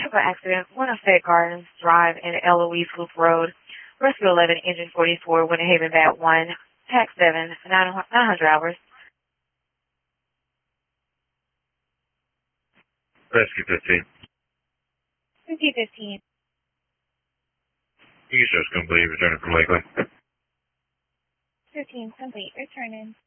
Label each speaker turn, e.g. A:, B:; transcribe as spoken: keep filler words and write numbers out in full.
A: vehicle accident, one of Fed Gardens Drive and Eloise Loop Road. Rescue eleven, Engine forty-four, Winter Haven Bat one, Tax seven, nine hundred hours.
B: Rescue fifteen.
A: Rescue fifteen.
B: You just complete returning from Lakeland.
A: fifteen, complete, returning.